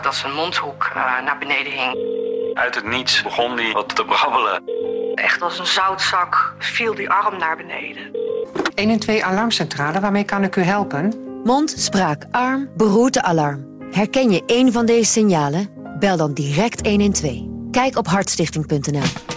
dat zijn mondhoek naar beneden hing. Uit het niets begon hij wat te brabbelen. Echt als een zoutzak viel die arm naar beneden. 112 alarmcentrale, waarmee kan ik u helpen? Mond, spraak, arm, beroerte-alarm. Herken je één van deze signalen? Bel dan direct 112. Kijk op hartstichting.nl.